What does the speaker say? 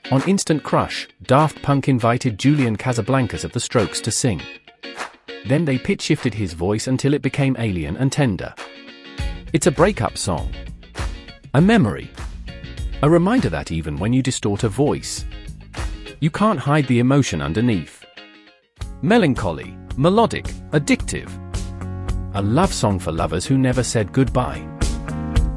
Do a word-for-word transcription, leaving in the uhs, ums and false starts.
On Instant Crush, Daft Punk invited Julian Casablancas of The Strokes to sing. Then they pitch-shifted his voice until it became alien and tender. It's a breakup song. A memory. A reminder that even when you distort a voice, you can't hide the emotion underneath. Melancholy, melodic, addictive. A love song for lovers who never said goodbye.